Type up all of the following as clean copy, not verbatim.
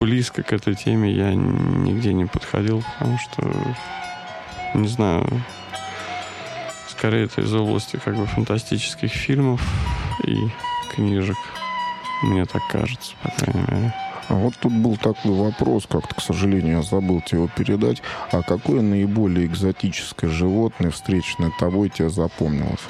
близко к этой теме я нигде не подходил, потому что, не знаю, скорее это из области как бы фантастических фильмов и книжек. Мне так кажется, по крайней мере. А вот тут был такой вопрос, как-то, к сожалению, я забыл тебе его передать. А какое наиболее экзотическое животное, встреченное тобой, тебе запомнилось?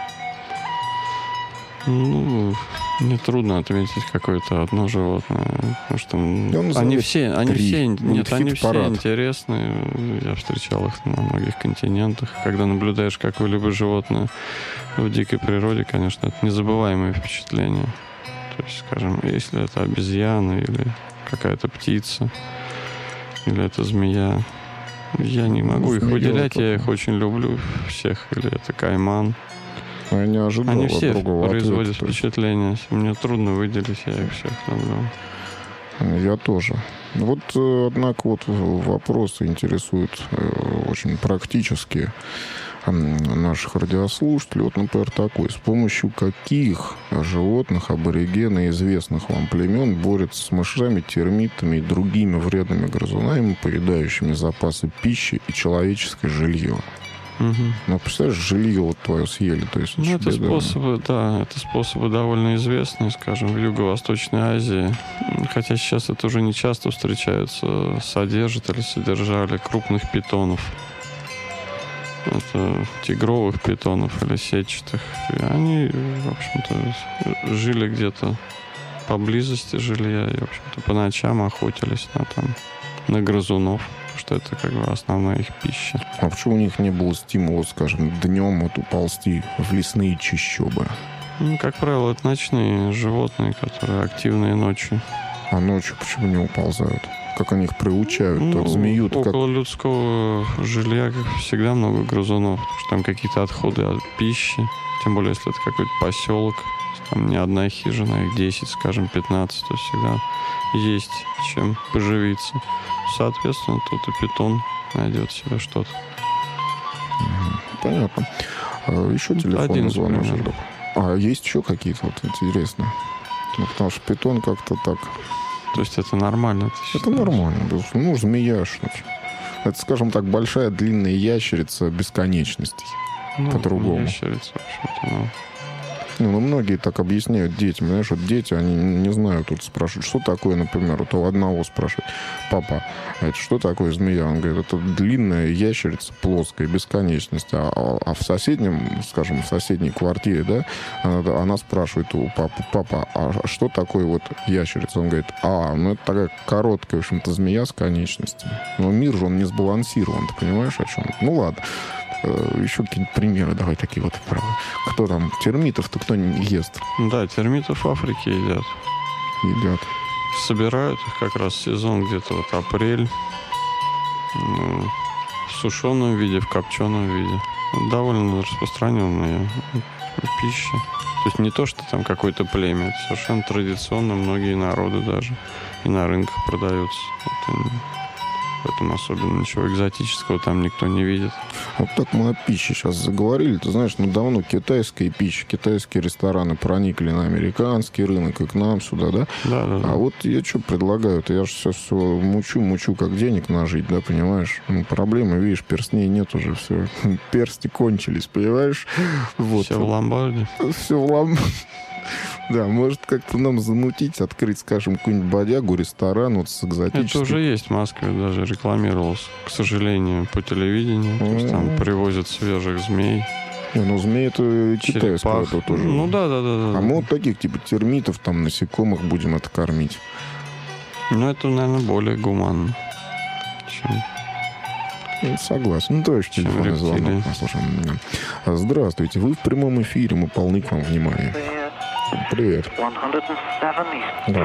Ну, мне трудно отметить какое-то одно животное, потому что они все интересные. Я встречал их на многих континентах. Когда наблюдаешь какое-либо животное в дикой природе, конечно, это незабываемое впечатление. То есть, скажем, если это обезьяна или какая-то птица, или это змея, я не могу их выделять, я их очень люблю всех. Или это кайман. Я не ожидал Они все другого производят ответа, впечатление. Мне трудно выделить, я их всех люблю. Я тоже. Вот, однако, вот вопросы интересуют очень практически наших радиослушателей. Вот, например, такой. С помощью каких животных аборигены известных вам племен борются с мышами, термитами и другими вредными грызунами, поедающими запасы пищи и человеческое жилье? Угу. Ну, представляешь, жилье вот твое съели. То есть, это способы, это способы довольно известные, скажем, в Юго-Восточной Азии. Хотя сейчас это уже не часто встречаются. Содержат или содержали крупных питонов. Это тигровых питонов или сетчатых. И они, в общем-то, жили где-то поблизости жилья. И, в общем-то, по ночам охотились на грызунов. Что это как бы основная их пища. А почему у них не было стимула, скажем, днем вот уползти в лесные чащобы? Ну, как правило, это ночные животные, которые активные ночью. А ночью почему не уползают? Как они их приучают? Ну, змею-то около людского жилья, как всегда, много грызунов. Потому что там какие-то отходы от пищи. Тем более, если это какой-то поселок. Там не одна хижина, их 10, скажем, 15. То есть всегда есть чем поживиться. Соответственно, тут и питон найдет себе что-то. Понятно. Еще телефонный звоночек. А есть еще какие-то вот интересные? Ну, потому что питон как-то так... То есть это нормально? Это нормально, безусловно. Ну, змея, что это, скажем так, большая длинная ящерица бесконечностей. Ну, по-другому. Ящерица, в общем-то, Ну, знаешь, так объясняют детям. Знаешь, вот дети, они не знают, тут спрашивают, что такое, например, вот у одного спрашивают: папа, это что такое змея? Он говорит, это длинная ящерица, плоская, бесконечность. А в соседнем, скажем, в соседней квартире, да, она спрашивает у папа, а что такое вот ящерица? Он говорит, это такая короткая, в общем-то, змея с конечностями. Но мир же, он не сбалансирован, ты понимаешь, о чем? Ну, ладно. Еще какие-то примеры давай такие вот. Кто там? Термитов-то кто не ест? Да, термитов в Африке едят. Едят. Собирают их как раз в сезон где-то вот апрель. В сушеном виде, в копченом виде. Довольно распространенная пища. То есть не то, что там какое-то племя. Это совершенно традиционно. Многие народы даже и на рынках продаются. Поэтому особенно ничего экзотического там никто не видит. Вот так мы о пище сейчас заговорили. Ты знаешь, давно китайская пища, китайские рестораны проникли на американский рынок и к нам сюда, да? Да. А вот я что предлагаю? Я же сейчас все мучу, как денег нажить, да, понимаешь? Проблемы, видишь, перстней нет уже, все. Персти кончились, понимаешь? Вот. Все в ломбарде. Все в ломбарде. Да, может как-то нам замутить, открыть, скажем, какую-нибудь бодягу, ресторан вот с экзотическим... Это уже есть в Москве, даже рекламировалось, к сожалению, по телевидению. То есть там привозят свежих змей. Змеи это китайское, это тоже. Ну да. А мы вот таких, типа термитов, там, насекомых будем это кормить. Ну, это, наверное, более гуманно, чем... Согласен. Давай еще телефонный звонок послушаем. Здравствуйте, вы в прямом эфире, мы полны к вам внимания. Привет. 107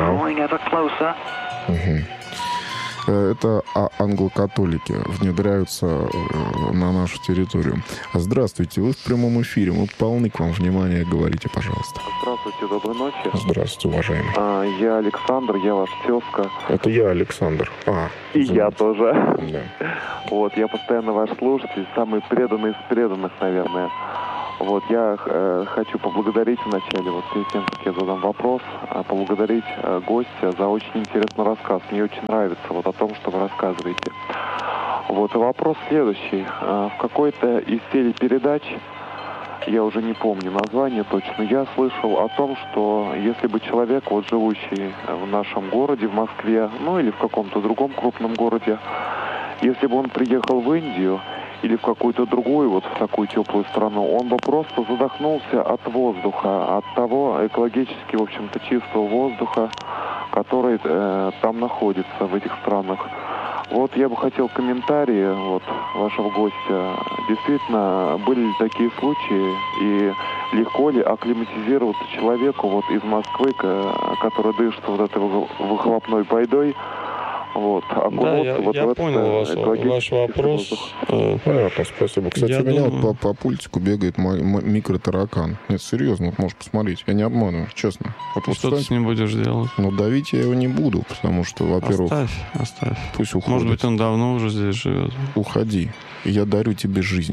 Угу. Это англокатолики внедряются на нашу территорию. Здравствуйте, вы в прямом эфире, мы полны к вам внимания, говорите, пожалуйста. Здравствуйте, доброй ночи. Здравствуйте, уважаемый. Я Александр, я ваш тезка. Это я, Александр. И я тоже. Да. Вот, я постоянно ваш слушатель, самый преданный из преданных, наверное. Вот, я хочу поблагодарить вначале, вот перед тем, как я задам вопрос, поблагодарить гостя за очень интересный рассказ. Мне очень нравится вот о том, что вы рассказываете. Вот, и вопрос следующий. В какой-то из телепередач, я уже не помню название точно, я слышал о том, что если бы человек, вот живущий в нашем городе, в Москве, ну или в каком-то другом крупном городе, если бы он приехал в Индию или в какую-то другую, вот в такую теплую страну, он бы просто задохнулся от воздуха, от того экологически, в общем-то, чистого воздуха, который там находится, в этих странах. Вот я бы хотел комментарии вот вашего гостя. Действительно, были ли такие случаи, и легко ли акклиматизироваться человеку вот из Москвы, который дышит вот этой выхлопной байдой, вот, Да, я понял ваш вопрос. Понятно, спасибо. Кстати, у меня вот по пультику бегает микротаракан. Нет, серьезно, вот можешь посмотреть. Я не обманываю, честно. Вот что ты с ним будешь делать? Ну, давить я его не буду, потому что, во-первых... Оставь. Пусть уходит. Может быть, он давно уже здесь живет. Уходи. Я дарю тебе жизнь.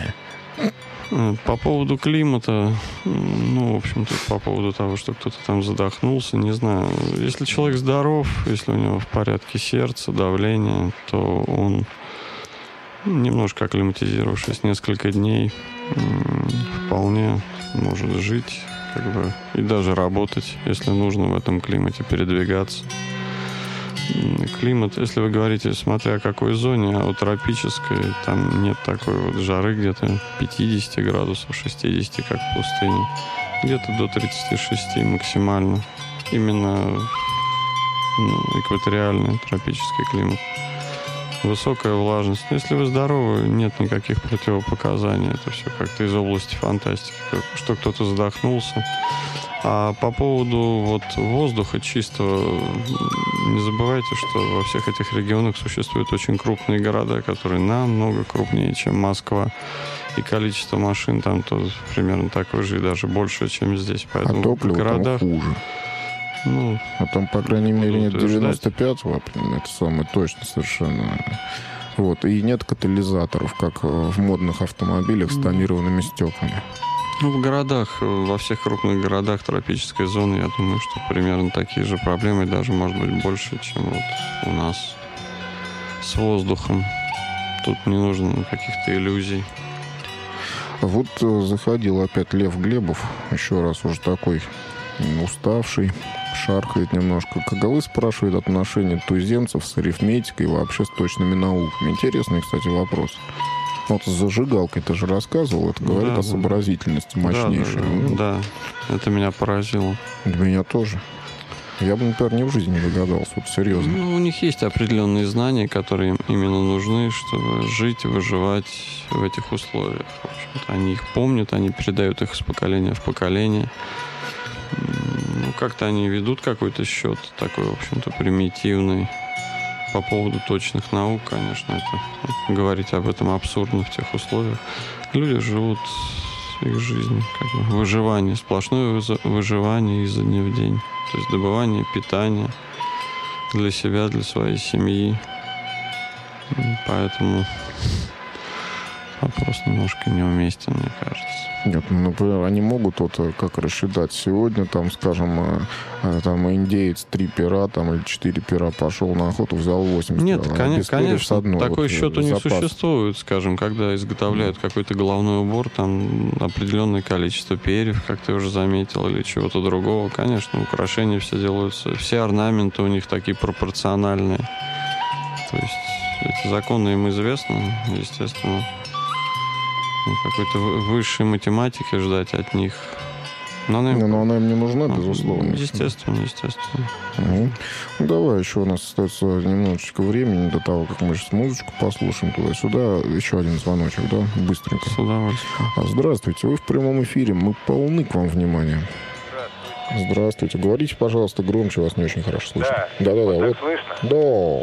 По поводу климата, ну, в общем-то, по поводу того, что кто-то там задохнулся, не знаю. Если человек здоров, если у него в порядке сердце, давление, то он, немножко акклиматизировавшись несколько дней, вполне может жить, как бы, и даже работать, если нужно в этом климате передвигаться. Климат, если вы говорите, смотря о какой зоне, а у тропической, там нет такой вот жары где-то 50 градусов, 60, как в пустыне. Где-то до 36 максимально. Именно экваториальный тропический климат. Высокая влажность. Но если вы здоровы, нет никаких противопоказаний. Это все как-то из области фантастики, что кто-то задохнулся. А по поводу вот воздуха чистого, не забывайте, что во всех этих регионах существуют очень крупные города, которые намного крупнее, чем Москва. И количество машин там тоже примерно такое же и даже больше, чем здесь. Поэтому а топливо в городах там хуже. Ну, а там, по крайней мере, нет 95-го, это самое точно совершенно. Вот. И нет катализаторов, как в модных автомобилях с тонированными стеклами. Ну, в городах, во всех крупных городах тропической зоны, я думаю, что примерно такие же проблемы, даже, может быть, больше, чем вот у нас с воздухом. Тут не нужно каких-то иллюзий. Вот заходил опять Лев Глебов, еще раз уже такой уставший, шаркает немножко. Каковы, спрашивает, отношения туземцев с арифметикой и вообще с точными науками? Интересный, кстати, вопрос. Вот с зажигалкой ты же рассказывал, это говорит о сообразительности мощнейшей. Да, это меня поразило. Меня тоже. Я бы, например, ни в жизни не догадался, вот серьезно. Ну, у них есть определенные знания, которые им именно нужны, чтобы жить и выживать в этих условиях. В общем-то, они их помнят, они передают их из поколения в поколение. Ну, как-то они ведут какой-то счет такой, в общем-то, примитивный. По поводу точных наук, конечно, это говорить об этом абсурдно в тех условиях. Люди живут их жизнь, как бы выживание, сплошное выживание изо дня в день. То есть добывание питания для себя, для своей семьи. Поэтому вопрос немножко неуместен, мне кажется. Нет, например, они могут вот как рассчитать сегодня, там, скажем, там индеец 3 пера там, или 4 пера пошел на охоту, взял 80. Нет, конечно, такой вот, счет у них существует, скажем, когда изготовляют какой-то головной убор, там определенное количество перьев, как ты уже заметил, или чего-то другого. Конечно, украшения все делаются, все орнаменты у них такие пропорциональные. То есть эти законы им известны, естественно. Какой-то высшей математики ждать от них. Но она им не нужна, безусловно. Естественно. Ну, давай, еще у нас остается немножечко времени до того, как мы сейчас музычку послушаем туда-сюда. Еще один звоночек, да? Быстренько. С удовольствием. Здравствуйте, вы в прямом эфире. Мы полны к вам внимания. Здравствуйте. Говорите, пожалуйста, громче, вас не очень хорошо слышно. Да. Вот. Слышно? Да.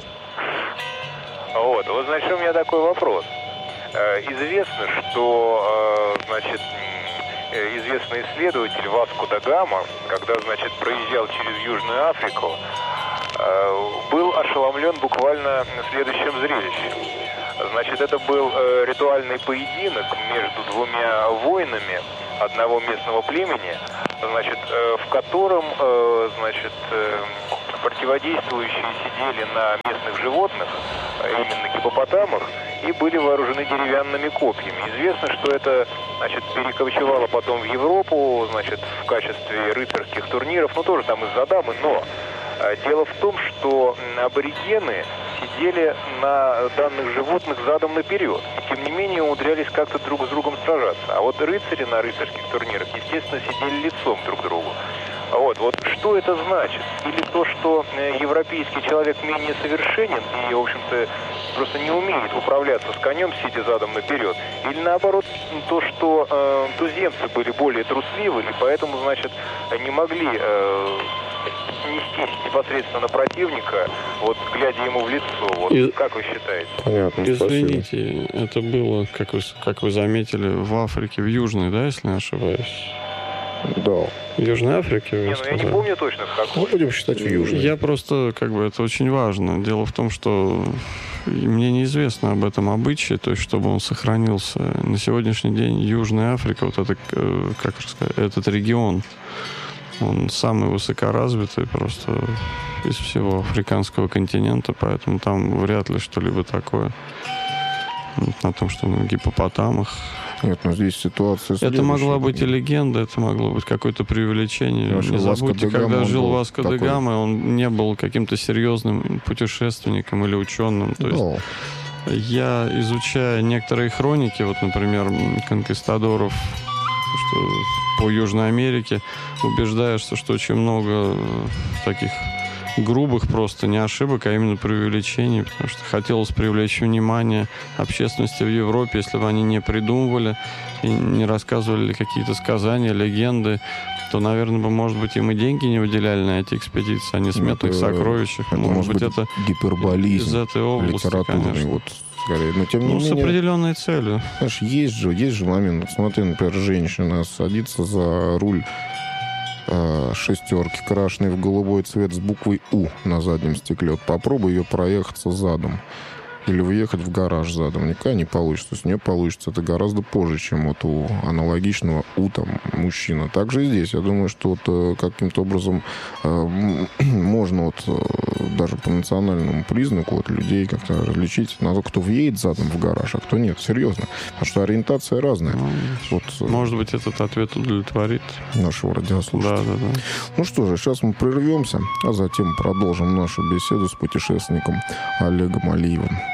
Вот, значит, у меня такой вопрос. Известно, что, известный исследователь Васко да Гама, когда, проезжал через Южную Африку, был ошеломлен буквально следующим зрелищем. Значит, это был ритуальный поединок между двумя воинами одного местного племени, значит, в котором, значит, противодействующие сидели на местных животных, именно гиппопотамах, и были вооружены деревянными копьями. Известно, что это, значит, перекочевало потом в Европу, значит, в качестве рыцарских турниров, ну, тоже там из-за дамы, но дело в том, что аборигены сидели на данных животных задом наперед. И, тем не менее, умудрялись как-то друг с другом сражаться. А вот рыцари на рыцарских турнирах, естественно, сидели лицом друг к другу. Вот что это значит? Или то, что европейский человек менее совершенен и, в общем-то, просто не умеет управляться с конем, сидя задом наперед? Или наоборот, то, что туземцы были более трусливы, и поэтому, значит, не могли нестись непосредственно на противника, вот глядя ему в лицо. Вот как вы считаете? Понятно, извините, спасибо. Это было, как вы заметили, в Африке, в Южной, да, если не ошибаюсь? Да. В Южной Африке, вы сказали? Я не помню точно, в какой. Ну, будем считать в Южной. Я просто, это очень важно. Дело в том, что мне неизвестно об этом обычае, то есть, чтобы он сохранился. На сегодняшний день Южная Африка, вот это, как рассказать, этот регион, он самый высокоразвитый просто из всего африканского континента, поэтому там вряд ли что-либо такое. На том, что на гиппопотамах. Нет, но здесь ситуация это могла быть и легенда, это могло быть какое-то преувеличение. Не забудьте, когда жил Васко де Гама, он не был каким-то серьезным путешественником или ученым. То есть я, изучая некоторые хроники, вот, например, конкистадоров по Южной Америке, убеждаешься, что очень много таких грубых просто не ошибок, а именно преувеличений, потому что хотелось привлечь внимание общественности в Европе, если бы они не придумывали и не рассказывали какие-то сказания, легенды, то, наверное, бы, может быть, им и деньги не выделяли на эти экспедиции, о несметных сокровищах. Может быть, это гиперболизм из этой области, литературный, вот, скорее. Но, тем не менее, с определенной целью. Знаешь, есть же момент. Вот смотри, например, женщина садится за руль шестерки, крашеной в голубой цвет с буквой «У» на заднем стекле. Вот попробуй ее проехаться задом. Или въехать в гараж задом. Никогда не получится. С нее получится это гораздо позже, чем вот у аналогичного там мужчина. Также и здесь. Я думаю, что вот каким-то образом можно даже по национальному признаку людей как-то различить на то, кто въедет задом в гараж, а кто нет. Серьезно. Потому что ориентация разная. Может быть, этот ответ удовлетворит нашего радиослушателя. Да. Ну что же, сейчас мы прервемся, а затем продолжим нашу беседу с путешественником Олегом Алиевым.